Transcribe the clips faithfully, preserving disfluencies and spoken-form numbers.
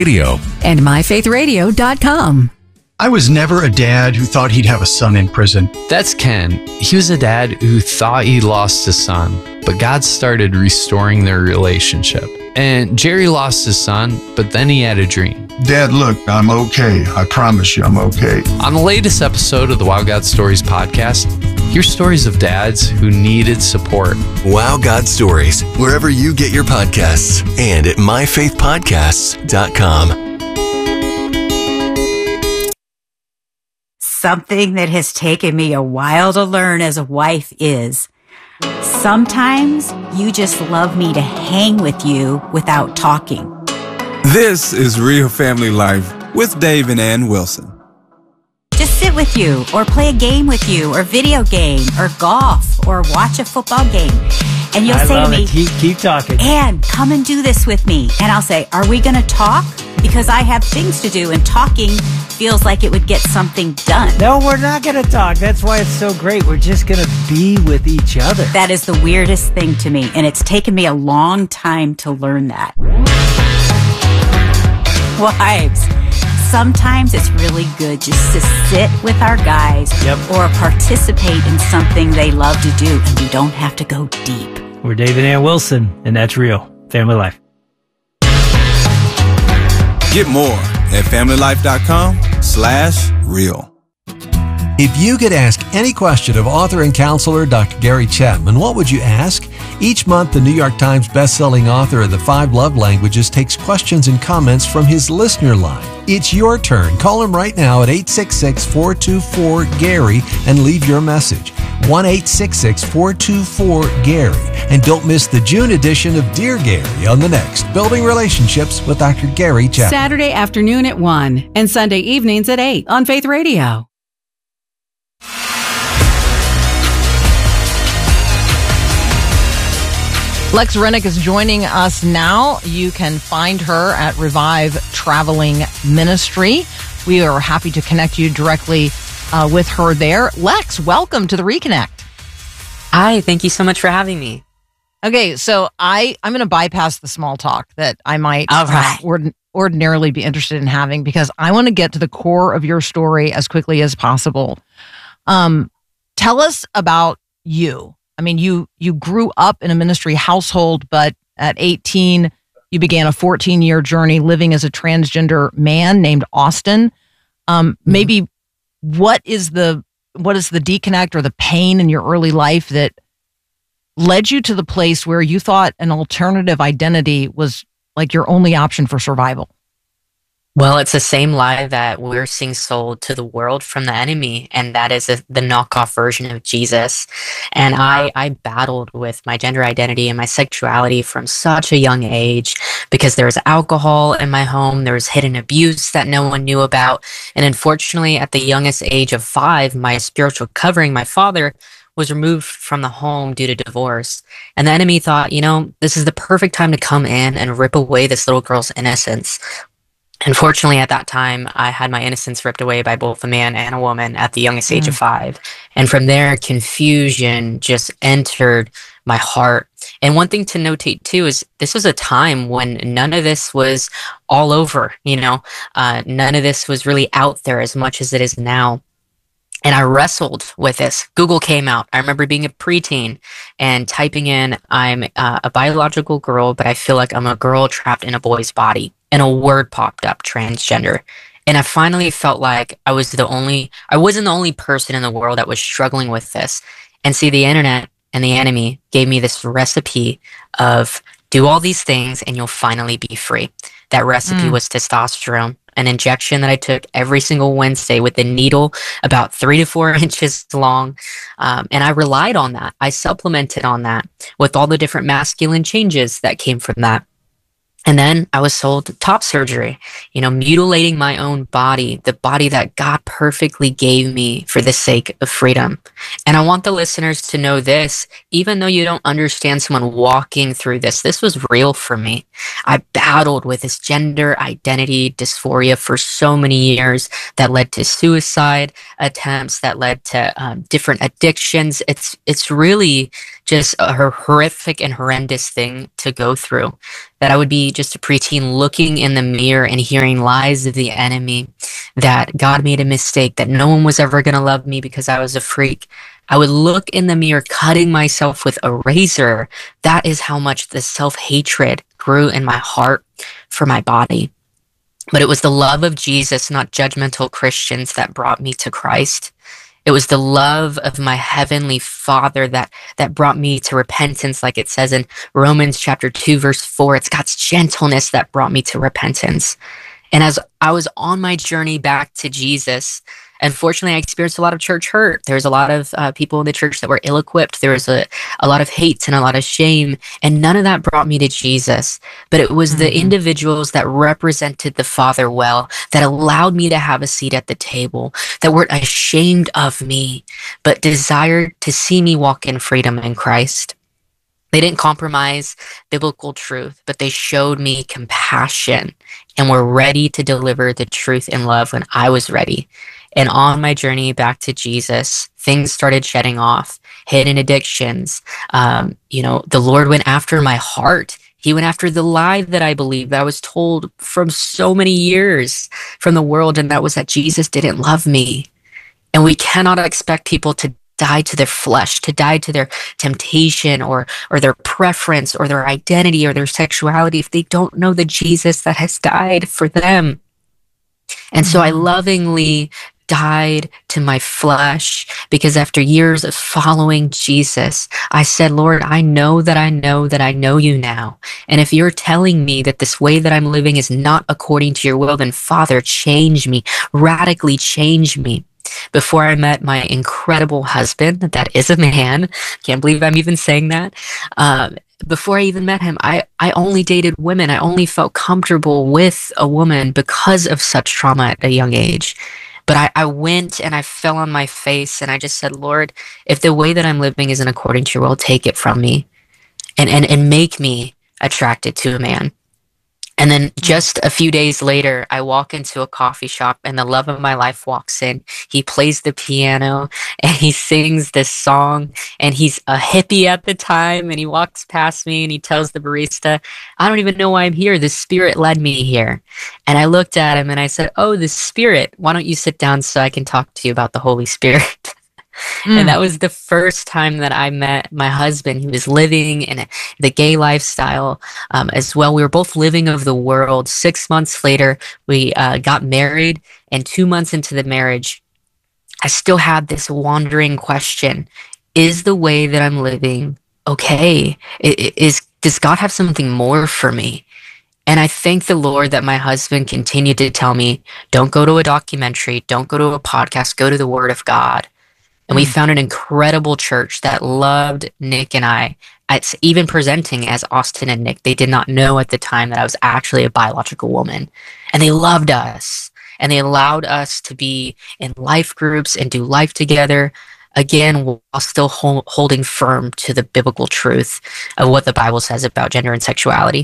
Radio and my faith radio dot com. I was never a dad who thought he'd have a son in prison. That's Ken. He was a dad who thought he lost his son, but God started restoring their relationship. And Jerry lost his son, but then he had a dream. Dad, look, I'm okay. I promise you I'm okay. On the latest episode of the Wow God Stories podcast, hear stories of dads who needed support. Wow God Stories, wherever you get your podcasts, and at my faith podcasts dot com. Something that has taken me a while to learn as a wife is sometimes you just love me to hang with you without talking. This is Real Family Life with Dave and Ann Wilson. Just sit with you or play a game with you or video game or golf or watch a football game. And you'll I say love to me, it. Keep, keep talking. Ann, come and do this with me. And I'll say, are we going to talk? Because I have things to do and talking feels like it would get something done. No, we're not going to talk. That's why it's so great. We're just going to be with each other. That is the weirdest thing to me. And it's taken me a long time to learn that. Wives, sometimes it's really good just to sit with our guys Yep. or participate in something they love to do, and we don't have to go deep. We're Dave and Ann Wilson, and that's Real Family Life. Get more at family life dot com slash real. If you could ask any question of author and counselor Doctor Gary Chapman, what would you ask? Each month, the New York Times bestselling author of The Five Love Languages takes questions and comments from his listener line. It's your turn. Call him right now at eight six six, four two four, Gary and leave your message. one eight six six, four two four, Gary. And don't miss the June edition of Dear Gary on the next Building Relationships with Doctor Gary Chapman. Saturday afternoon at one and Sunday evenings at eight on Faith Radio. Lex Rennick is joining us now. You can find her at Revive Traveling Ministry. We are happy to connect you directly uh, with her there. Lex, welcome to the Reconnect. Hi, thank you so much for having me. Okay, so I, I'm going to bypass the small talk that I might All right. uh, ord- ordinarily be interested in having because I want to get to the core of your story as quickly as possible. Um, tell us about you. I mean, you you grew up in a ministry household, but at eighteen, you began a fourteen-year journey living as a transgender man named Austin. Um, mm-hmm. Maybe what is the what is the disconnect or the pain in your early life that led you to the place where you thought an alternative identity was like your only option for survival? Well, it's the same lie that we're seeing sold to the world from the enemy, and that is a, the knockoff version of Jesus. And I, I battled with my gender identity and my sexuality from such a young age because there was alcohol in my home, there was hidden abuse that no one knew about, and unfortunately, at the youngest age of five, my spiritual covering, my father, was removed from the home due to divorce. And the enemy thought, you know, this is the perfect time to come in and rip away this little girl's innocence. Unfortunately, at that time, I had my innocence ripped away by both a man and a woman at the youngest age mm. of five. And from there, confusion just entered my heart. And one thing to notate, too, is this was a time when none of this was all over, you know, uh, none of this was really out there as much as it is now. And I wrestled with this. Google came out. I remember being a preteen and typing in, I'm uh, a biological girl, but I feel like I'm a girl trapped in a boy's body. And a word popped up, transgender. And I finally felt like I was the only, I wasn't the only person in the world that was struggling with this. And see, the internet and the enemy gave me this recipe of do all these things and you'll finally be free. That recipe mm. was testosterone, an injection that I took every single Wednesday with a needle about three to four inches long. Um, and I relied on that. I supplemented on that with all the different masculine changes that came from that. And then I was sold top surgery, you know, mutilating my own body, the body that God perfectly gave me for the sake of freedom. And I want the listeners to know this, even though you don't understand someone walking through this, this was real for me. I battled with this gender identity dysphoria for so many years that led to suicide attempts, that led to um, different addictions. It's, it's really just a horrific and horrendous thing to go through. That I would be just a preteen looking in the mirror and hearing lies of the enemy, that God made a mistake, that no one was ever going to love me because I was a freak. I would look in the mirror, cutting myself with a razor. That is how much the self-hatred grew in my heart for my body. But it was the love of Jesus, not judgmental Christians, that brought me to Christ. It was the love of my heavenly Father that, that brought me to repentance, like it says in Romans chapter two, verse four. It's God's gentleness that brought me to repentance. And as I was on my journey back to Jesus, unfortunately, I experienced a lot of church hurt. There was a lot of uh, people in the church that were ill-equipped. There was a, a lot of hate and a lot of shame, and none of that brought me to Jesus. But it was mm-hmm. the individuals that represented the Father well, that allowed me to have a seat at the table, that weren't ashamed of me, but desired to see me walk in freedom in Christ. They didn't compromise biblical truth, but they showed me compassion and were ready to deliver the truth in love when I was ready. And on my journey back to Jesus, things started shedding off, hidden addictions. Um, you know, the Lord went after my heart. He went after the lie that I believed, that I was told from so many years from the world, and that was that Jesus didn't love me. And we cannot expect people to die to their flesh, to die to their temptation or or their preference or their identity or their sexuality if they don't know the Jesus that has died for them. And so I lovingly died to my flesh, because after years of following Jesus, I said, Lord, I know that I know that I know you now. And if you're telling me that this way that I'm living is not according to your will, then Father, change me, radically change me. Before I met my incredible husband, that is a man, can't believe I'm even saying that. Um, before I even met him, I, I only dated women. I only felt comfortable with a woman because of such trauma at a young age. But I, I went and I fell on my face and I just said, Lord, if the way that I'm living isn't according to your will, take it from me and, and, and make me attracted to a man. And then just a few days later, I walk into a coffee shop and the love of my life walks in. He plays the piano and he sings this song, and he's a hippie at the time, and he walks past me and he tells the barista, I don't even know why I'm here. The Spirit led me here. And I looked at him and I said, oh, the Spirit, why don't you sit down so I can talk to you about the Holy Spirit? Mm. And that was the first time that I met my husband. He was living in the gay lifestyle um, as well. We were both living of the world. Six months later, we uh, got married, and two months into the marriage, I still had this wandering question. Is the way that I'm living okay? Is, does God have something more for me? And I thank the Lord that my husband continued to tell me, don't go to a documentary, don't go to a podcast, go to the Word of God. And we found an incredible church that loved Nick and I. It's even presenting as Austin and Nick. They did not know at the time that I was actually a biological woman. And they loved us. And they allowed us to be in life groups and do life together, again, while still hold, holding firm to the biblical truth of what the Bible says about gender and sexuality.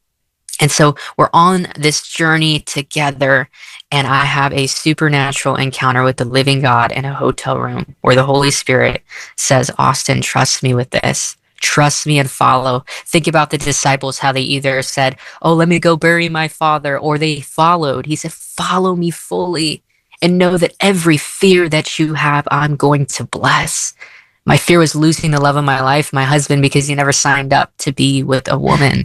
And so we're on this journey together, and I have a supernatural encounter with the living God in a hotel room where the Holy Spirit says, Austin, trust me with this. Trust me and follow. Think about the disciples, how they either said, oh, let me go bury my father, or they followed. He said, follow me fully and know that every fear that you have, I'm going to bless. My fear was losing the love of my life, my husband, because he never signed up to be with a woman.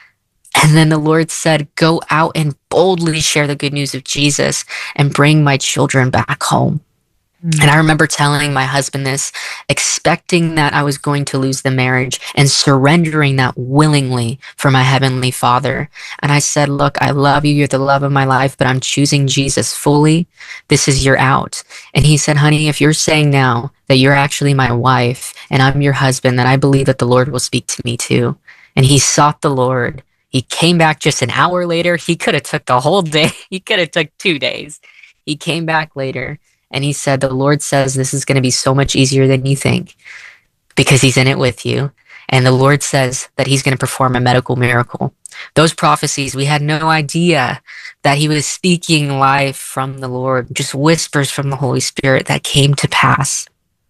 And then the Lord said, go out and boldly share the good news of Jesus and bring my children back home. Mm. And I remember telling my husband this, expecting that I was going to lose the marriage and surrendering that willingly for my heavenly Father. And I said, look, I love you. You're the love of my life, but I'm choosing Jesus fully. This is your out. And he said, honey, if you're saying now that you're actually my wife and I'm your husband, then I believe that the Lord will speak to me too. And he sought the Lord. He came back just an hour later. He could have took the whole day. He could have took two days. He came back later and he said, the Lord says this is going to be so much easier than you think because he's in it with you. And the Lord says that he's going to perform a medical miracle. Those prophecies, we had no idea that he was speaking life from the Lord, just whispers from the Holy Spirit that came to pass.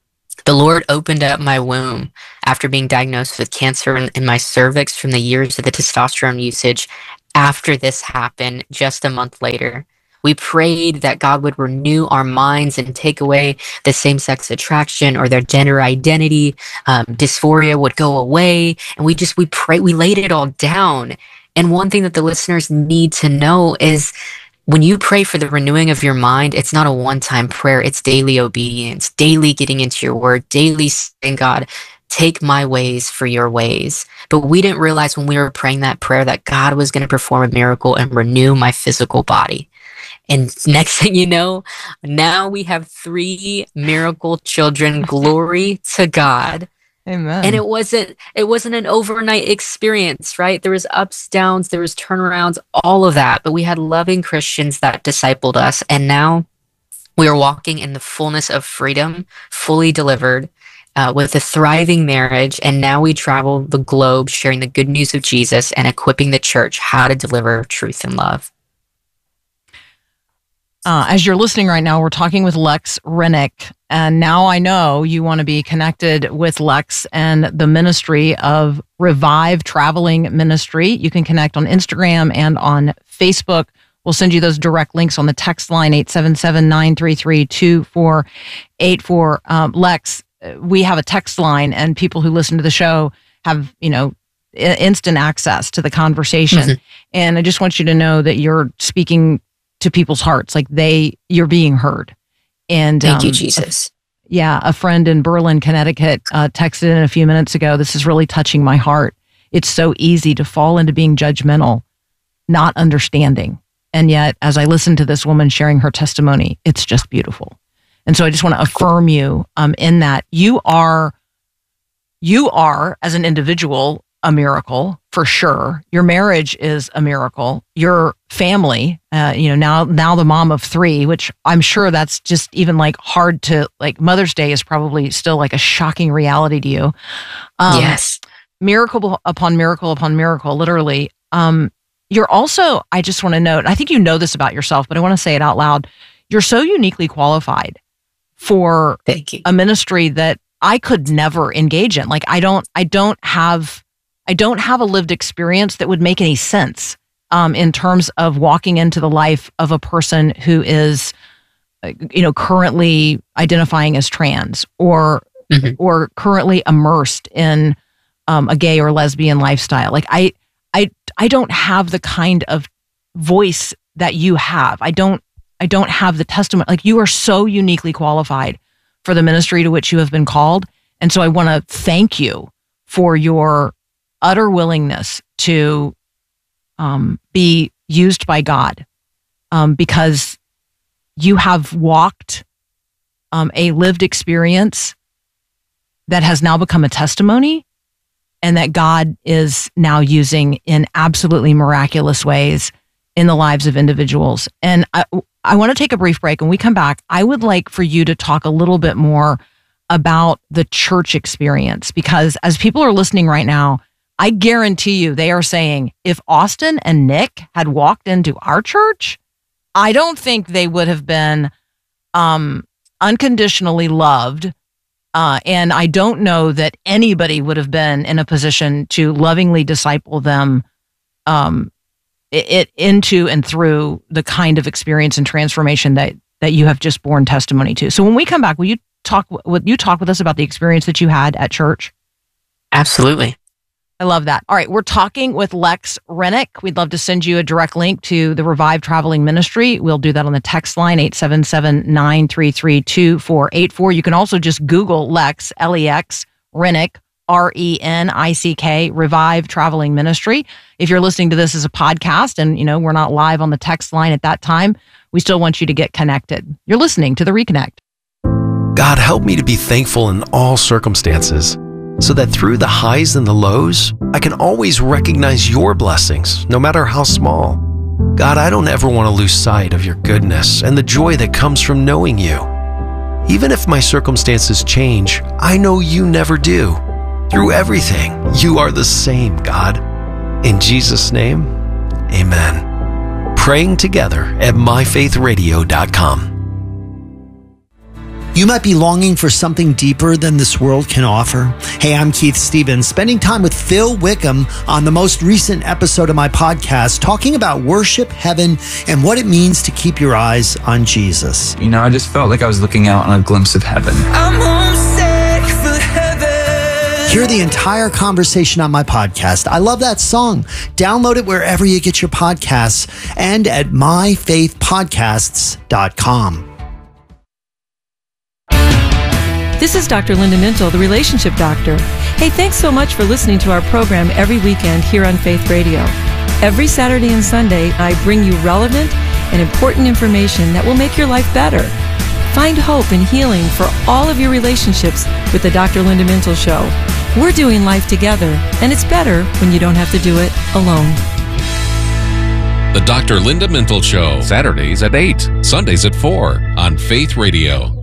The Lord opened up my womb after being diagnosed with cancer in, in my cervix from the years of the testosterone usage. After this happened, just a month later, we prayed that God would renew our minds and take away the same-sex attraction or their gender identity. Um, dysphoria would go away. And we just, we prayed, we laid it all down. And one thing that the listeners need to know is when you pray for the renewing of your mind, it's not a one-time prayer. It's daily obedience, daily getting into your word, daily saying, God, take my ways for your ways. But we didn't realize when we were praying that prayer that God was going to perform a miracle and renew my physical body. And next thing you know, now we have three miracle children. Glory to God. Amen. And it wasn't it wasn't an overnight experience, right? There was ups, downs, there was turnarounds, all of that. But we had loving Christians that discipled us. And now we are walking in the fullness of freedom, fully delivered, Uh, with a thriving marriage, and now we travel the globe sharing the good news of Jesus and equipping the church how to deliver truth and love. Uh, as you're listening right now, we're talking with Lex Rennick, and now I know you want to be connected with Lex and the ministry of Revive Traveling Ministry. You can connect on Instagram and on Facebook. We'll send you those direct links on the text line, eight seven seven, nine three three, two four eight four. Um, Lex, we have a text line, and people who listen to the show have, you know, I- instant access to the conversation. Mm-hmm. And I just want you to know that you're speaking to people's hearts, like they, you're being heard. And thank um, you, Jesus. A, yeah, a friend in Berlin, Connecticut, uh, texted in a few minutes ago. This is really touching my heart. It's so easy to fall into being judgmental, not understanding. And yet, as I listen to this woman sharing her testimony, it's just beautiful. And so I just want to affirm you um, in that you are, you are as an individual, a miracle for sure. Your marriage is a miracle. Your family, uh, you know, now, now the mom of three, which I'm sure that's just even like hard to, like Mother's Day is probably still like a shocking reality to you. Um, yes. Miracle upon miracle upon miracle, literally. Um, you're also, I just want to note, I think you know this about yourself, but I want to say it out loud. You're so uniquely qualified for a ministry that I could never engage in. Like I don't, I don't have, I don't have a lived experience that would make any sense um, in terms of walking into the life of a person who is, uh, you know, currently identifying as trans or mm-hmm. or currently immersed in um, a gay or lesbian lifestyle. Like I, I, I don't have the kind of voice that you have. I don't. I don't have the testament. Like you are so uniquely qualified for the ministry to which you have been called. And so I want to thank you for your utter willingness to um, be used by God um, because you have walked um, a lived experience that has now become a testimony and that God is now using in absolutely miraculous ways in the lives of individuals. And I, I want to take a brief break. When we come back, I would like for you to talk a little bit more about the church experience, because as people are listening right now, I guarantee you they are saying, if Austin and Nick had walked into our church, I don't think they would have been um, unconditionally loved. Uh, and I don't know that anybody would have been in a position to lovingly disciple them um, it, it into and through the kind of experience and transformation that that you have just borne testimony to. So when we come back, will you talk with you talk with us about the experience that you had at church? Absolutely. I love that. All right, we're talking with Lex Rennick. We'd love to send you a direct link to the Revive Traveling Ministry. We'll do that on the text line, eight seven seven, nine three three, two four eight four. You can also just Google Lex, L E X, Rennick, R E N I C K, Revive Traveling Ministry. If you're listening to this as a podcast and, you know, we're not live on the text line at that time, we still want you to get connected. You're listening to The Reconnect. God, help me to be thankful in all circumstances, so that through the highs and the lows, I can always recognize your blessings, no matter how small. God, I don't ever want to lose sight of your goodness and the joy that comes from knowing you. Even if my circumstances change, I know you never do. Through everything, you are the same, God. In Jesus' name, amen. Praying together at my faith radio dot com. You might be longing for something deeper than this world can offer. Hey, I'm Keith Stevens, spending time with Phil Wickham on the most recent episode of my podcast, talking about worship, heaven, and what it means to keep your eyes on Jesus. You know, I just felt like I was looking out on a glimpse of heaven. I'm homesick for heaven. Hear the entire conversation on my podcast. I love that song. Download it wherever you get your podcasts and at my faith podcasts dot com. This is Doctor Linda Mintle, the Relationship Doctor. Hey, thanks so much for listening to our program every weekend here on Faith Radio. Every Saturday and Sunday, I bring you relevant and important information that will make your life better. Find hope and healing for all of your relationships with the Doctor Linda Mintle Show. We're doing life together, and it's better when you don't have to do it alone. The Doctor Linda Mintle Show, Saturdays at eight, Sundays at four on Faith Radio.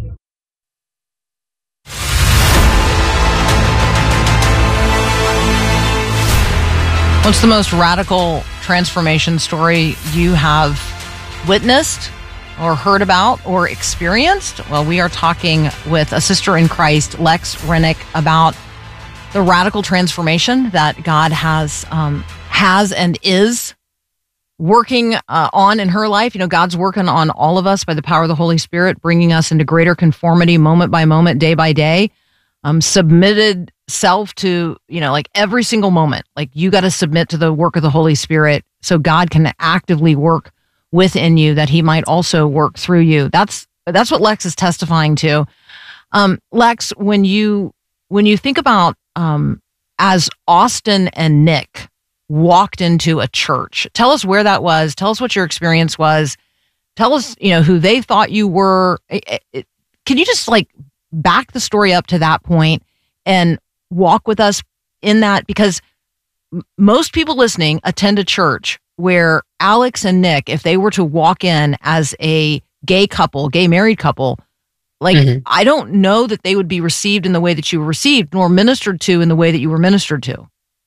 What's the most radical transformation story you have witnessed or heard about or experienced? Well, we are talking with a sister in Christ, Lex Rennick, about the radical transformation that God has um, has and is working uh, on in her life. You know, God's working on all of us by the power of the Holy Spirit, bringing us into greater conformity moment by moment, day by day. Um, submitted self to, you know, like every single moment. Like you got to submit to the work of the Holy Spirit so God can actively work within you, that he might also work through you. That's that's what Lex is testifying to. Um, Lex, when you when you think about um, as Austin and Nick walked into a church, tell us where that was. Tell us what your experience was. Tell us, you know, who they thought you were. It, it, can you just like back the story up to that point and walk with us in that? Because m- most people listening attend a church where Alex and Nick, if they were to walk in as a gay couple, gay married couple, like, mm-hmm. I don't know that they would be received in the way that you were received, nor ministered to in the way that you were ministered to.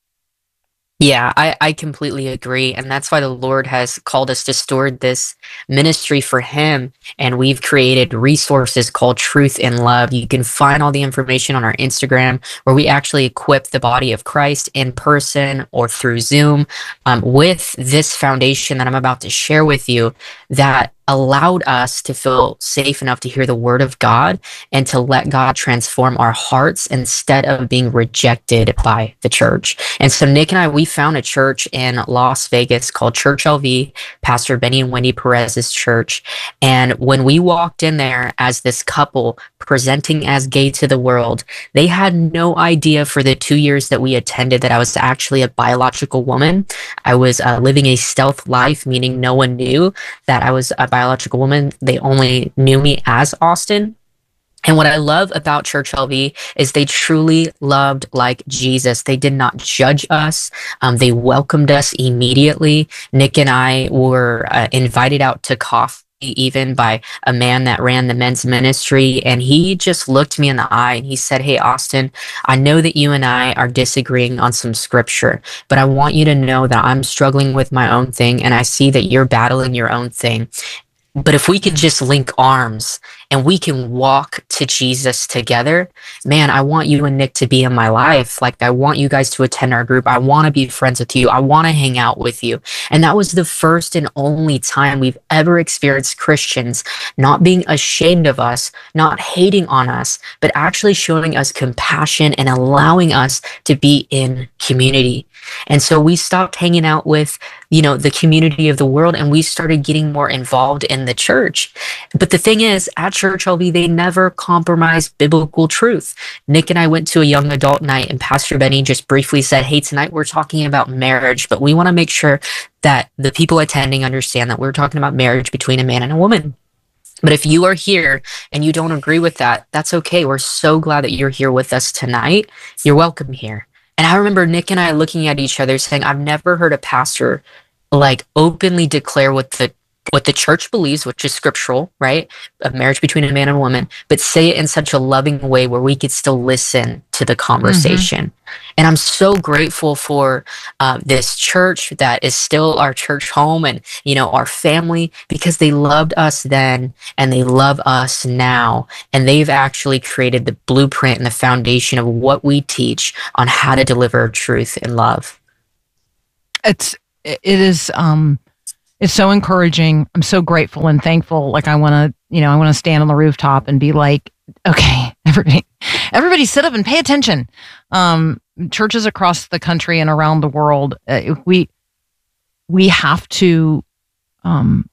Yeah, I, I completely agree. And that's why the Lord has called us to steward this ministry for him. And we've created resources called Truth and Love. You can find all the information on our Instagram, where we actually equip the body of Christ in person or through Zoom um, with this foundation that I'm about to share with you, that allowed us to feel safe enough to hear the word of God and to let God transform our hearts instead of being rejected by the church. And so Nick and I, we found a church in Las Vegas called Church L V, Pastor Benny and Wendy Perez's church. And when we walked in there as this couple presenting as gay to the world, they had no idea for the two years that we attended that I was actually a biological woman. I was uh, living a stealth life, meaning no one knew that I was a biological woman. They only knew me as Austin. And what I love about Church L V is they truly loved like Jesus. They did not judge us. Um, they welcomed us immediately. Nick and I were uh, invited out to coffee even by a man that ran the men's ministry. And he just looked me in the eye and he said, "Hey, Austin, I know that you and I are disagreeing on some scripture, but I want you to know that I'm struggling with my own thing. And I see that you're battling your own thing. But if we could just link arms and we can walk to Jesus together, man, I want you and Nick to be in my life. Like, I want you guys to attend our group. I want to be friends with you. I want to hang out with you." And that was the first and only time we've ever experienced Christians not being ashamed of us, not hating on us, but actually showing us compassion and allowing us to be in community. And so we stopped hanging out with, you know, the community of the world, and we started getting more involved in the church. But the thing is, at Church L V, they never compromised biblical truth. Nick and I went to a young adult night, and Pastor Benny just briefly said, "Hey, tonight we're talking about marriage, but we want to make sure that the people attending understand that we're talking about marriage between a man and a woman. But if you are here and you don't agree with that, that's okay. We're so glad that you're here with us tonight. You're welcome here." And I remember Nick and I looking at each other saying, I've never heard a pastor like openly declare what the what the church believes, which is scriptural, right? A marriage between a man and a woman, but say it in such a loving way where we could still listen to the conversation. Mm-hmm. And I'm so grateful for uh, this church that is still our church home and, you know, our family, because they loved us then and they love us now. And they've actually created the blueprint and the foundation of what we teach on how to deliver truth and love. It's, it is, um, It's so encouraging. I'm so grateful and thankful. Like I want to, you know, I want to stand on the rooftop and be like, okay, everybody, everybody sit up and pay attention. Um, churches across the country and around the world, uh, we, we have to um,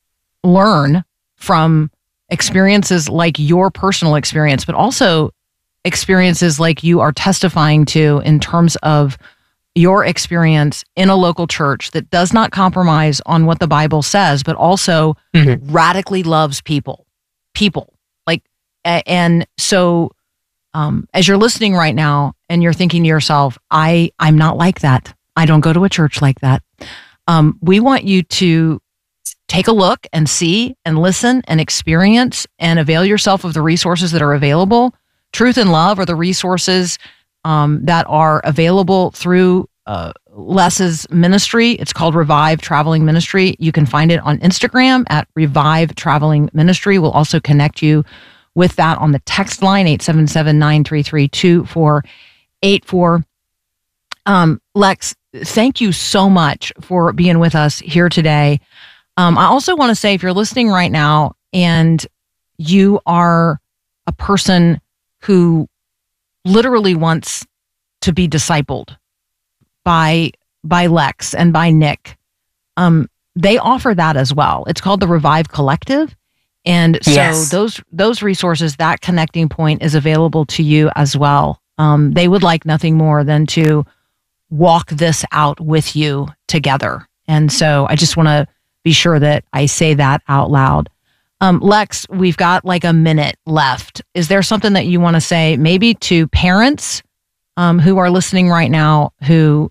learn from experiences like your personal experience, but also experiences like you are testifying to in terms of your experience in a local church that does not compromise on what the Bible says, but also mm-hmm. radically loves people, people like, and so um, as you're listening right now and you're thinking to yourself, I, I'm not like that. I don't go to a church like that. Um, we want you to take a look and see and listen and experience and avail yourself of the resources that are available. Truth and Love are the resources Um, that are available through uh, Les's ministry. It's called Revive Traveling Ministry. You can find it on Instagram at Revive Traveling Ministry. We'll also connect you with that on the text line, eight seven seven, nine three three, two four eight four. Um, Lex, thank you so much for being with us here today. Um, I also want to say, if you're listening right now and you are a person who literally wants to be discipled by by Lex and by Nick, um, they offer that as well. It's called the Revive Collective. And so yes. those those resources, that connecting point is available to you as well. Um, they would like nothing more than to walk this out with you together. And so I just want to be sure that I say that out loud. Um, Lex, we've got like a minute left. Is there something that you want to say maybe to parents um, who are listening right now who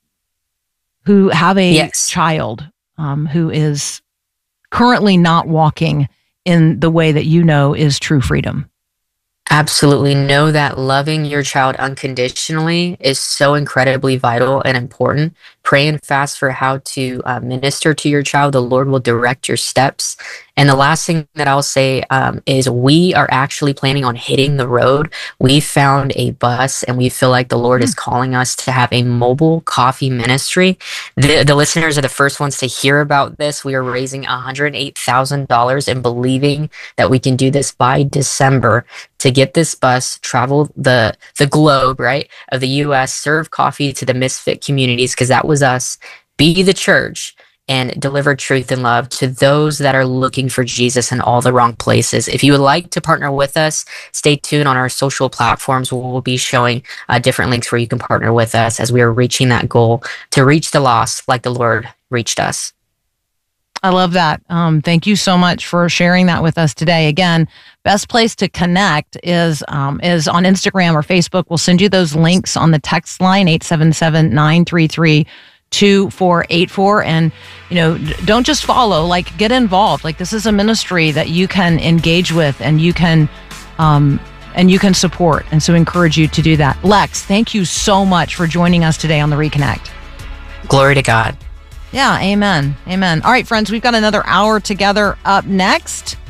who have a yes. child um, who is currently not walking in the way that you know is true freedom? Absolutely. Know that loving your child unconditionally is so incredibly vital and important. Pray and fast for how to uh, minister to your child. The Lord will direct your steps. And the last thing that I'll say um, is we are actually planning on hitting the road. We found a bus and we feel like the Lord is calling us to have a mobile coffee ministry. The, the listeners are the first ones to hear about this. We are raising one hundred eight thousand dollars and believing that we can do this by December to get this bus, travel the, the globe, right, of the U S, serve coffee to the misfit communities, because that was us, be the church, and deliver truth and love to those that are looking for Jesus in all the wrong places. If you would like to partner with us, stay tuned on our social platforms. We'll be showing uh, different links where you can partner with us as we are reaching that goal to reach the lost like the Lord reached us. I love that. Um, thank you so much for sharing that with us today. Again, best place to connect is um, is on Instagram or Facebook. We'll send you those links on the text line, eight seven seven, nine three three, two four eight four. And, you know, don't just follow, like get involved. Like this is a ministry that you can engage with and you can, um, and you can support. And so encourage you to do that. Lex, thank you so much for joining us today on the Reconnect. Glory to God. Yeah, amen. Amen. All right, friends, we've got another hour together up next.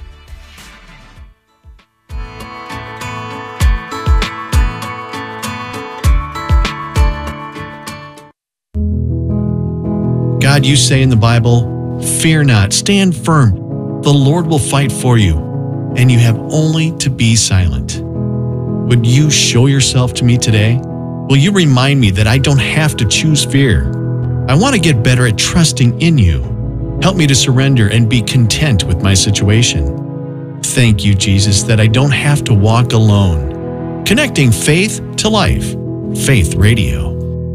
God, you say in the Bible, fear not, stand firm. The Lord will fight for you, and you have only to be silent. Would you show yourself to me today? Will you remind me that I don't have to choose fear? I want to get better at trusting in you. Help me to surrender and be content with my situation. Thank you, Jesus, that I don't have to walk alone. Connecting faith to life. Faith Radio.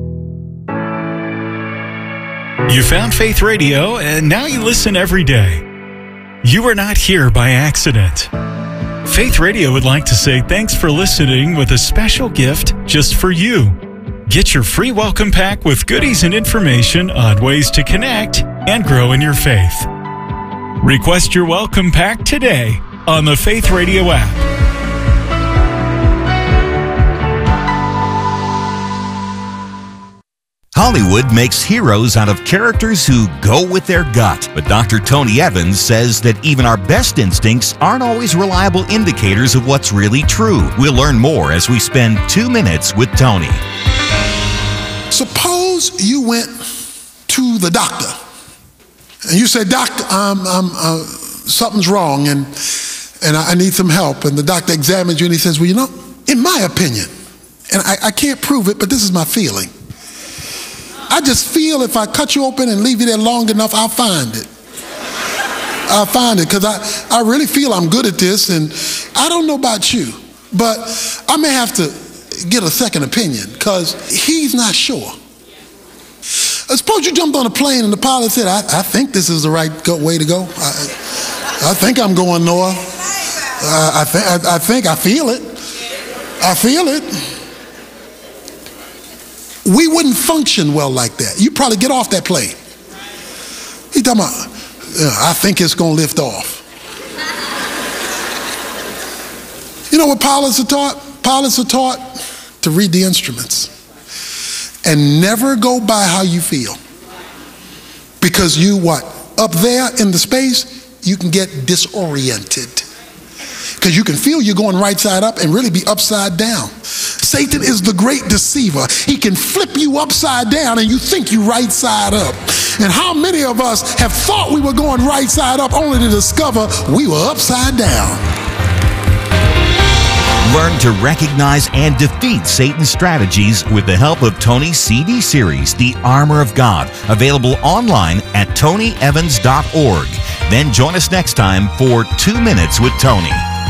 You found Faith Radio, and now you listen every day. You are not here by accident. Faith Radio would like to say thanks for listening with a special gift just for you. Get your free welcome pack with goodies and information on ways to connect and grow in your faith. Request your welcome pack today on the Faith Radio app. Hollywood makes heroes out of characters who go with their gut. But Doctor Tony Evans says that even our best instincts aren't always reliable indicators of what's really true. We'll learn more as we spend two minutes with Tony. Suppose you went to the doctor and you said, "Doctor, um, um, uh, something's wrong and, and I need some help." And the doctor examines you and he says, "Well, you know, in my opinion, and I, I can't prove it, but this is my feeling. I just feel if I cut you open and leave you there long enough, I'll find it. I'll find it because I, I really feel I'm good at this, and I don't know about you, but I may have to get a second opinion because he's not sure." I suppose you jumped on a plane and the pilot said, I, I think this is the right go, way to go. I, I think I'm going north. Uh, I, th- I, I think I feel it. I feel it. We wouldn't function well like that. You probably get off that plane. He's talking about, uh, I think it's going to lift off. You know what pilots are taught? Pilots are taught to read the instruments and never go by how you feel. Because you what? Up there in the space, you can get disoriented. Because you can feel you're going right side up and really be upside down. Satan is the great deceiver. He can flip you upside down and you think you right side up. And how many of us have thought we were going right side up only to discover we were upside down? Learn to recognize and defeat Satan's strategies with the help of Tony's C D series, The Armor of God, available online at tony evans dot org. Then join us next time for Two Minutes with Tony.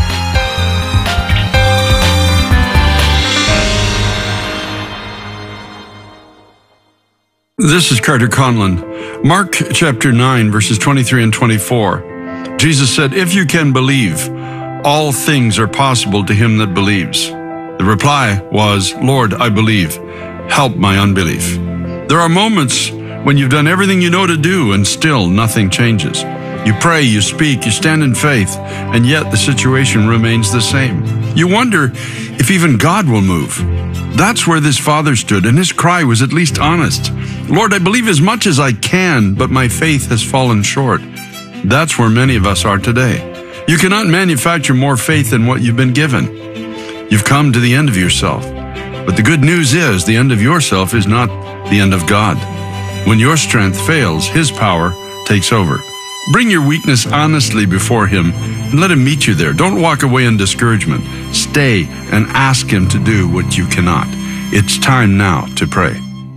This is Carter Conlon. Mark chapter nine, verses twenty-three and twenty-four. Jesus said, "If you can believe, all things are possible to him that believes." The reply was, "Lord, I believe. Help my unbelief." There are moments when you've done everything you know to do and still nothing changes. You pray, you speak, you stand in faith, and yet the situation remains the same. You wonder if even God will move. That's where this father stood, and his cry was at least honest. "Lord, I believe as much as I can, but my faith has fallen short." That's where many of us are today. You cannot manufacture more faith than what you've been given. You've come to the end of yourself. But the good news is the end of yourself is not the end of God. When your strength fails, his power takes over. Bring your weakness honestly before him and let him meet you there. Don't walk away in discouragement. Stay and ask him to do what you cannot. It's time now to pray.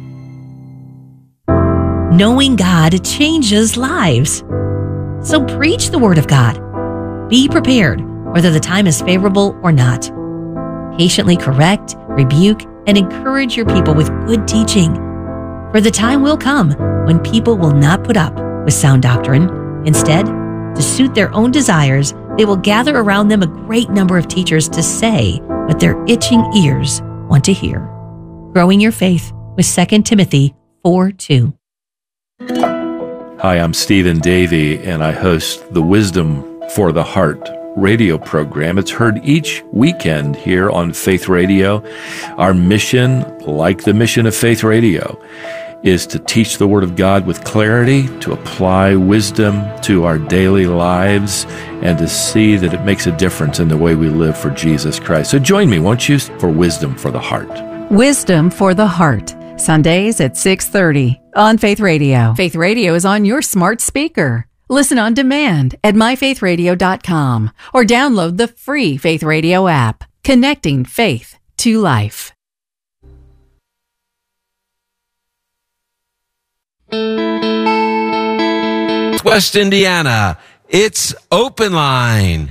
Knowing God changes lives. So preach the Word of God. Be prepared, whether the time is favorable or not. Patiently correct, rebuke, and encourage your people with good teaching. For the time will come when people will not put up with sound doctrine. Instead, to suit their own desires, they will gather around them a great number of teachers to say what their itching ears want to hear. Growing your faith with Second Timothy four two. Hi, I'm Stephen Davey, and I host the Wisdom for the Heart radio program. It's heard each weekend here on Faith Radio. Our mission, like the mission of Faith Radio, is to teach the Word of God with clarity, to apply wisdom to our daily lives, and to see that it makes a difference in the way we live for Jesus Christ. So join me, won't you, for Wisdom for the Heart. Wisdom for the Heart, Sundays at six thirty on Faith Radio. Faith Radio is on your smart speaker. Listen on demand at my faith radio dot com or download the free Faith Radio app, connecting faith to life. West Indiana, it's Open Line.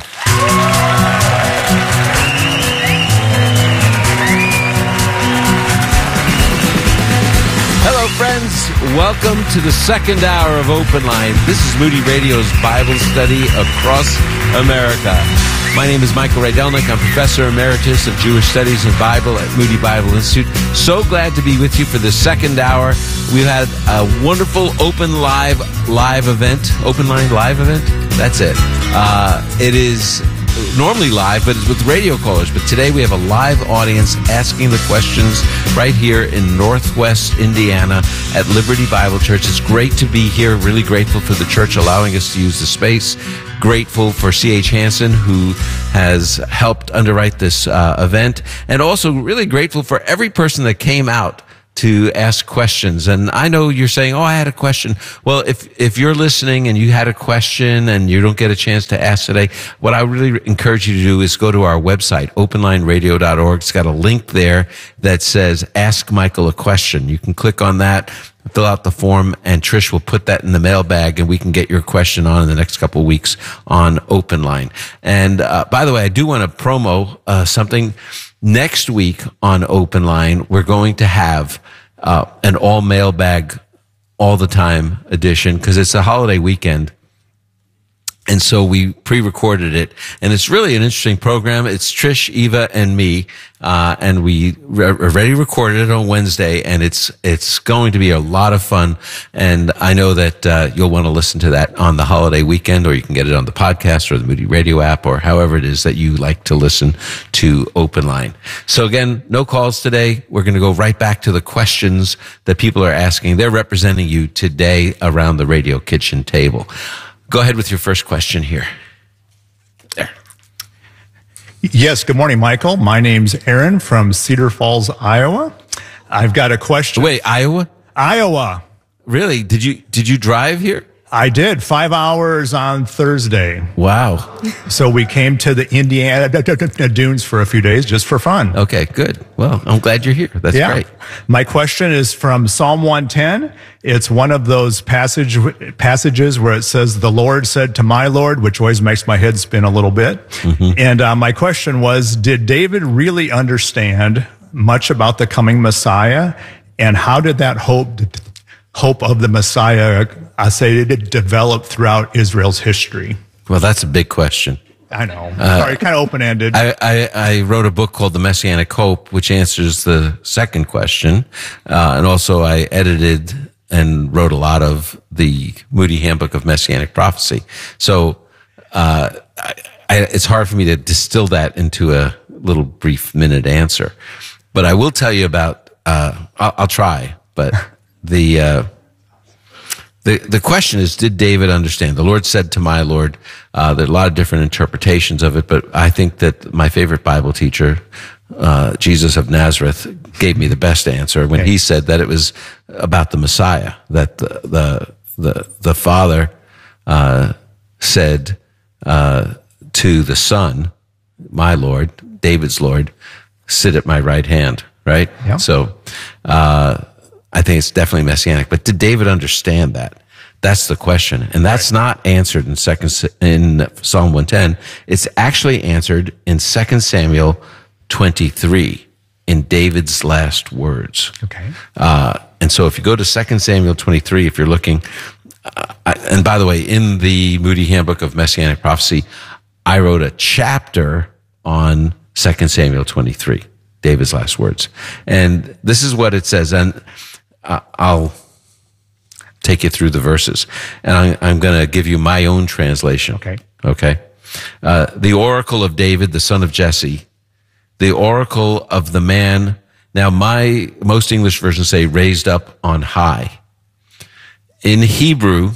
Hello, friends. Welcome to the second hour of Open Line. This is Moody Radio's Bible study across America. My name is Michael Rydelnik. I'm Professor Emeritus of Jewish Studies and Bible at Moody Bible Institute. So glad to be with you for the second hour. We've had a wonderful Open Live live event. Open Line live event? That's it. Uh, it is normally live, but it's with radio callers. But today we have a live audience asking the questions right here in Northwest Indiana at Liberty Bible Church. It's great to be here. Really grateful for the church allowing us to use the space. Grateful for C H Hansen, who has helped underwrite this uh, event. And also really grateful for every person that came out to ask questions. And I know you're saying, oh, I had a question. Well, if, if you're listening and you had a question and you don't get a chance to ask today, what I really encourage you to do is go to our website, open line radio dot org. It's got a link there that says, Ask Michael a Question. You can click on that, fill out the form, and Trish will put that in the mailbag, and we can get your question on in the next couple of weeks on Open Line. And uh, by the way, I do want to promo uh, something. Next week on Open Line, we're going to have uh, an all mailbag all the time edition because it's a holiday weekend. And so we pre-recorded it, and it's really an interesting program. It's Trish, Eva, and me, uh, and we re- already recorded it on Wednesday, and it's it's going to be a lot of fun. And I know that uh, you'll want to listen to that on the holiday weekend, or you can get it on the podcast or the Moody Radio app, or however it is that you like to listen to Open Line. So again, no calls today. We're going to go right back to the questions that people are asking. They're representing you today around the radio kitchen table. Go ahead with your first question here. There. Yes, good morning, Michael. My name's Aaron from Cedar Falls, Iowa. I've got a question. Wait, Iowa? Iowa. Really? Did you did you drive here? I did. Five hours on Thursday. Wow. So we came to the Indiana dunes for a few days just for fun. Okay, good. Well, I'm glad you're here. That's yeah. great. My question is from Psalm one ten. It's one of those passage passages where it says, the Lord said to my Lord, which always makes my head spin a little bit. Mm-hmm. And uh, my question was, did David really understand much about the coming Messiah? And how did that hope hope of the Messiah, I say, it developed throughout Israel's history? Well, that's a big question. I know. Uh, Sorry, kind of open-ended. I, I, I wrote a book called The Messianic Hope, which answers the second question. Uh, and also I edited and wrote a lot of the Moody Handbook of Messianic Prophecy. So uh, I, I, it's hard for me to distill that into a little brief minute answer. But I will tell you about, uh, I'll, I'll try, but the, uh, the, the question is, did David understand? The Lord said to my Lord, uh, there are a lot of different interpretations of it, but I think that my favorite Bible teacher, uh, Jesus of Nazareth, gave me the best answer when okay. he said that it was about the Messiah, that the, the, the, the Father, uh, said, uh, to the Son, my Lord, David's Lord, sit at my right hand, right? Yep. So, uh, I think it's definitely messianic, but did David understand that? That's the question. And that's right. not answered in second, in Psalm one ten. It's actually answered in Second Samuel twenty-three in David's last words. Okay. Uh, and so if you go to Second Samuel twenty-three, if you're looking, uh, I, and by the way, in the Moody Handbook of Messianic Prophecy, I wrote a chapter on Second Samuel twenty-three, David's last words. And this is what it says. And uh, I'll take you through the verses. And I, I'm going to give you my own translation. Okay. Okay. Uh, the oracle of David, the son of Jesse, the oracle of the man. Now, my most English versions say raised up on high. In Hebrew,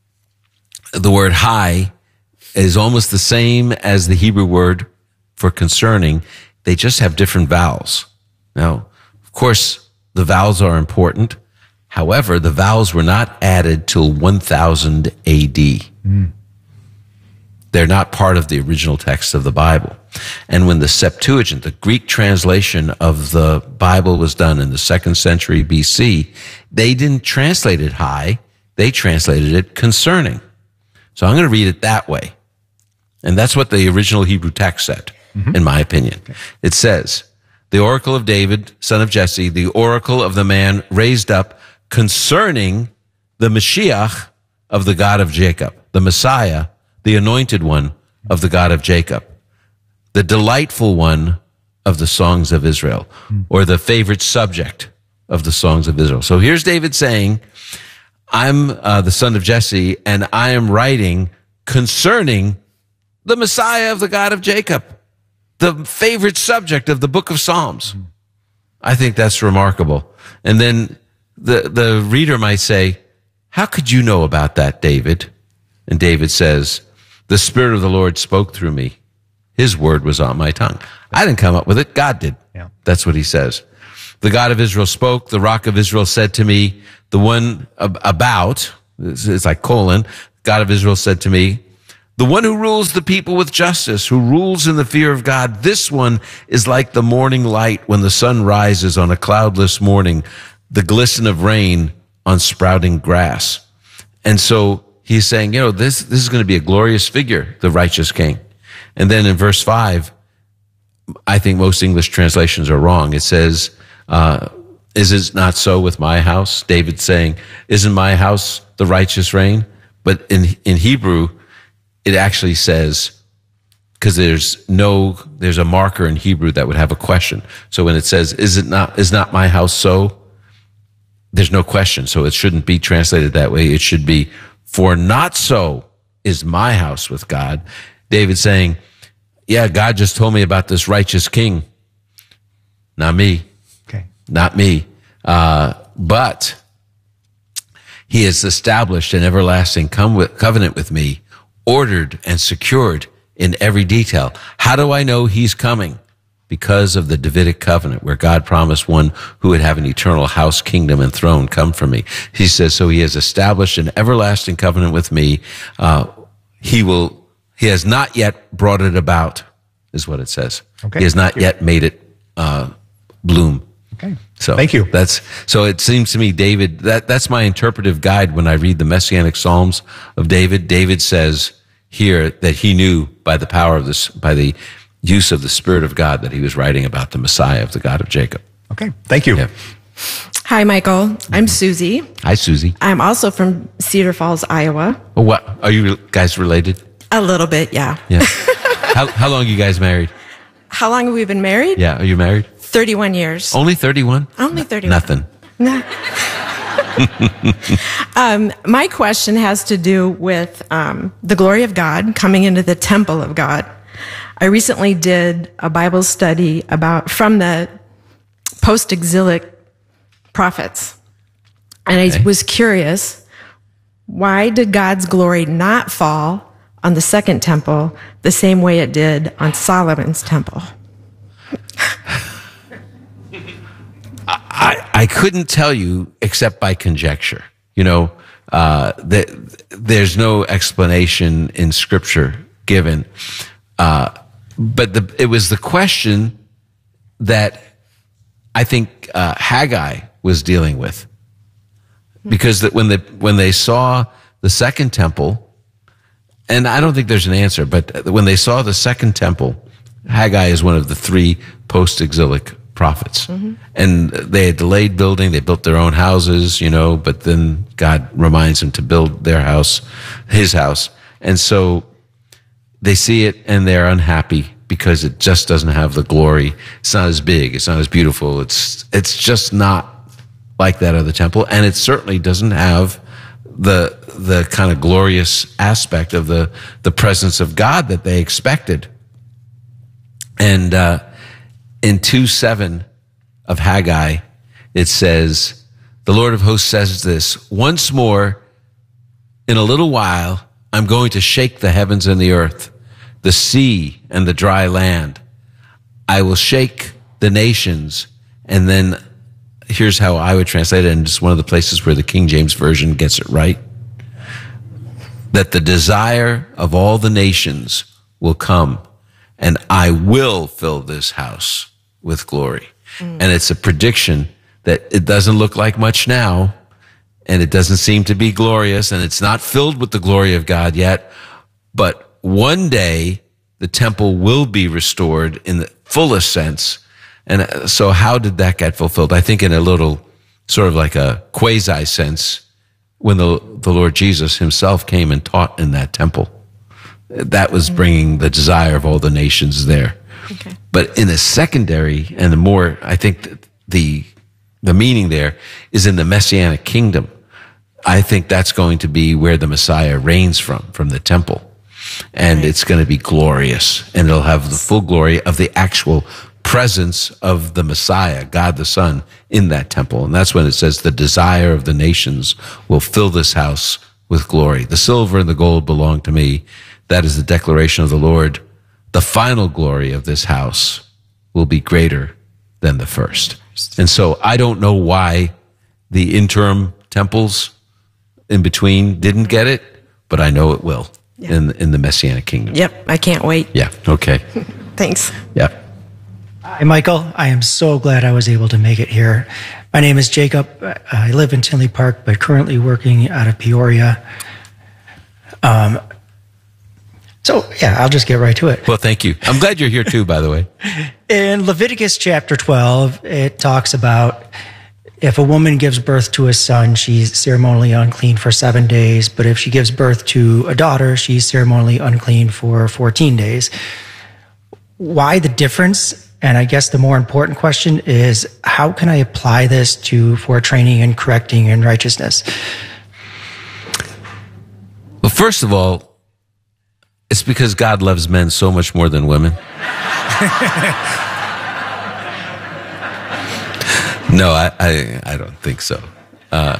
the word high is almost the same as the Hebrew word for concerning. They just have different vowels. Now, of course, the vowels are important. However, the vowels were not added till one thousand A D. Mm. They're not part of the original text of the Bible. And when the Septuagint, the Greek translation of the Bible, was done in the second century B C, they didn't translate it high. They translated it concerning. So I'm going to read it that way. And that's what the original Hebrew text said, mm-hmm. in my opinion. Okay. It says, the oracle of David, son of Jesse, the oracle of the man raised up concerning the Mashiach of the God of Jacob, the Messiah, the anointed one of the God of Jacob, the delightful one of the songs of Israel, or the favorite subject of the songs of Israel. So here's David saying, I'm uh, the son of Jesse, and I am writing concerning the Messiah of the God of Jacob, the favorite subject of the book of Psalms. I think that's remarkable. And then the, the reader might say, how could you know about that, David? And David says, the Spirit of the Lord spoke through me. His word was on my tongue. I didn't come up with it. God did. Yeah. That's what he says. The God of Israel spoke. The rock of Israel said to me, the one ab- about, it's like colon, God of Israel said to me, the one who rules the people with justice, who rules in the fear of God, this one is like the morning light when the sun rises on a cloudless morning, the glisten of rain on sprouting grass. And so he's saying, you know, this, this is going to be a glorious figure, the righteous king. And then in verse five, I think most English translations are wrong. It says, uh, is it not so with my house? David saying, isn't my house the righteous reign? But in, in Hebrew, it actually says, because there's no, there's a marker in Hebrew that would have a question. So when it says, is it not, is not my house so? There's no question. So it shouldn't be translated that way. It should be, for not so is my house with God. David saying, yeah, God just told me about this righteous king. Not me. Okay. Not me. Uh, but he has established an everlasting covenant with me, ordered and secured in every detail. How do I know he's coming? Because of the Davidic covenant, where God promised one who would have an eternal house, kingdom, and throne come from me. He says, so he has established an everlasting covenant with me. Uh, he will, he has not yet brought it about, is what it says. Okay. He has not yet made it uh, bloom. Okay. So thank you. That's so. It seems to me, David. That that's my interpretive guide when I read the Messianic Psalms of David. David says here that he knew by the power of this, by the use of the Spirit of God, that he was writing about the Messiah of the God of Jacob. Okay. Thank you. Yeah. Hi, Michael. I'm Susie. Hi, Susie. I'm also from Cedar Falls, Iowa. Oh, what are you guys related? A little bit, yeah. Yeah. how how long are you guys married? How long have we been married? Yeah. Are you married? thirty-one years. Only thirty-one? Only thirty-one. Nothing. No. um, my question has to do with um, the glory of God coming into the temple of God. I recently did a Bible study about from the post-exilic prophets, and okay. I was curious, why did God's glory not fall on the second temple the same way it did on Solomon's temple? I, I couldn't tell you except by conjecture. You know, uh, that there's no explanation in Scripture given. Uh, but the, it was the question that I think uh, Haggai was dealing with, because that when they when they saw the second temple, and I don't think there's an answer, but when they saw the second temple, Haggai is one of the three post-exilic prophets. Mm-hmm. And they had delayed building. They built their own houses, you know, but then God reminds them to build their house, his house. And so they see it and they're unhappy because it just doesn't have the glory. It's not as big. It's not as beautiful. It's, it's just not like that other temple. And it certainly doesn't have the, the kind of glorious aspect of the, the presence of God that they expected. And, uh, in two seven of Haggai, it says, the Lord of hosts says this, once more, in a little while, I'm going to shake the heavens and the earth, the sea and the dry land. I will shake the nations. And then here's how I would translate it, and it's one of the places where the King James Version gets it right. That the desire of all the nations will come, and I will fill this house with glory. Mm. And it's a prediction that it doesn't look like much now, and it doesn't seem to be glorious, and it's not filled with the glory of God yet, but one day the temple will be restored in the fullest sense. And so how did that get fulfilled? I think in a little sort of like a quasi sense, when the, the Lord Jesus himself came and taught in that temple. That was bringing the desire of all the nations there. Okay. But in a secondary, and the more, I think the, the meaning there is in the Messianic kingdom. I think that's going to be where the Messiah reigns from, from the temple. and it's going to be glorious, and it'll have the full glory of the actual presence of the Messiah, God the Son, in that temple. And that's when it says the desire of the nations will fill this house with glory. The silver and the gold belong to me. That is the declaration of the Lord. The final glory of this house will be greater than the first. And so I don't know why the interim temples in between didn't get it, but I know it will yeah. in, in the Messianic kingdom. Yep, I can't wait. Yeah, okay. Thanks. Yeah. Hi, Michael. I am so glad I was able to make it here. My name is Jacob. I live in Tinley Park, but currently working out of Peoria. Um, so, yeah, I'll just get right to it. Well, thank you. I'm glad you're here too, by the way. In Leviticus chapter twelve, it talks about if a woman gives birth to a son, she's ceremonially unclean for seven days. But if she gives birth to a daughter, she's ceremonially unclean for fourteen days. Why the difference? And I guess the more important question is, how can I apply this to for training and correcting in righteousness? Well, first of all, it's because God loves men so much more than women. No, I, I, I don't think so. Uh,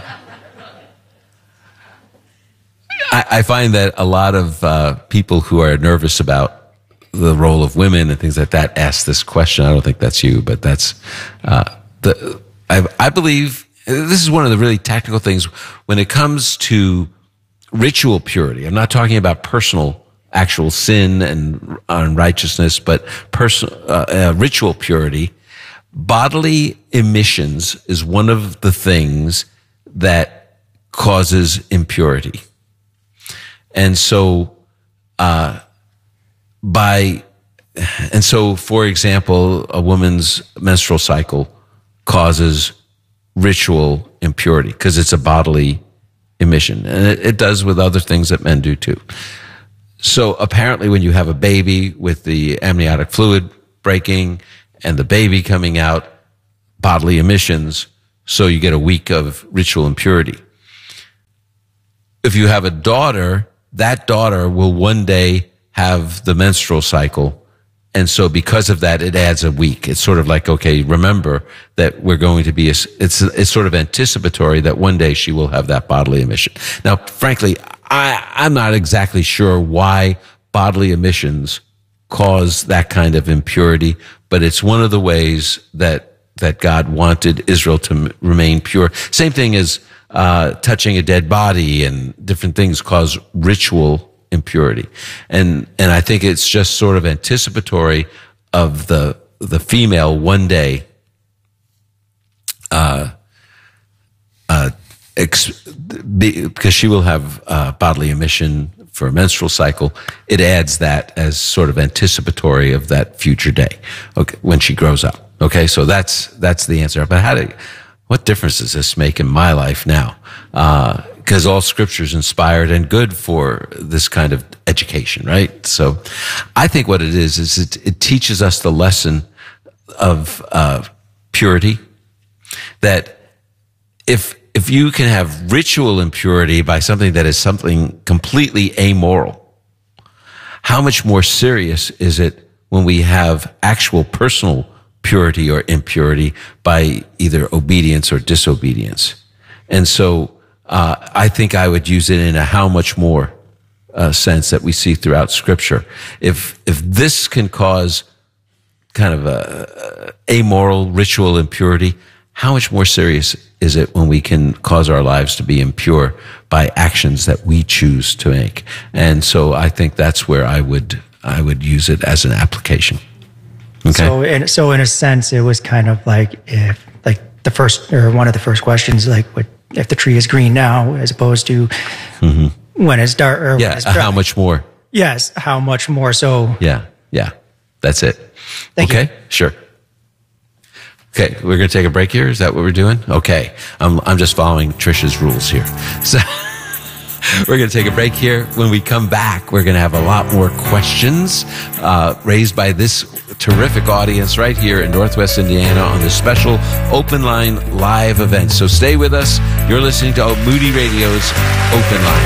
I, I find that a lot of uh, people who are nervous about the role of women and things like that ask this question. I don't think that's you, but that's uh, the. I, I believe this is one of the really technical things when it comes to ritual purity. I'm not talking about personal, actual sin and unrighteousness, but personal uh, uh, ritual purity. Bodily emissions is one of the things that causes impurity, and so. Uh, By, and so, for example, a woman's menstrual cycle causes ritual impurity because it's a bodily emission. And it, it does with other things that men do too. So apparently when you have a baby with the amniotic fluid breaking and the baby coming out, bodily emissions, so you get a week of ritual impurity. If you have a daughter, that daughter will one day have the menstrual cycle. And so because of that, it adds a week. It's sort of like, okay, remember that we're going to be, a, it's, it's sort of anticipatory that one day she will have that bodily emission. Now, frankly, I, I'm not exactly sure why bodily emissions cause that kind of impurity, but it's one of the ways that, that God wanted Israel to m- remain pure. Same thing as, uh, touching a dead body and different things cause ritual impurity. And, and I think it's just sort of anticipatory of the, the female one day, uh, uh, ex- be, because she will have, uh, bodily emission for a menstrual cycle. It adds that as sort of anticipatory of that future day. Okay. When she grows up. Okay. So that's, that's the answer. But how do, what difference does this make in my life now? Uh, because all scripture is inspired and good for this kind of education, right? So I think what it is, is it, it teaches us the lesson of uh, purity, that if if you can have ritual impurity by something that is something completely amoral, how much more serious is it when we have actual personal purity or impurity by either obedience or disobedience? And so Uh, I think I would use it in a how much more uh, sense that we see throughout Scripture. If if this can cause kind of a, a amoral ritual impurity, how much more serious is it when we can cause our lives to be impure by actions that we choose to make? And so I think that's where I would I would use it as an application. Okay. So in, so in a sense, it was kind of like if like the first or one of the first questions, like what if the tree is green now as opposed to mm-hmm. when it's dark or yeah, when it's dry. How much more? Yes, how much more? So yeah, yeah, that's it. Thank okay, you. Sure. Okay, we're going to take a break here. Is that what we're doing? Okay, I'm I'm just following Trisha's rules here. So we're going to take a break here. When we come back, we're going to have a lot more questions uh, raised by this terrific audience right here in Northwest Indiana on the special Open Line live event. So stay with us. You're listening to Moody Radio's Open Line.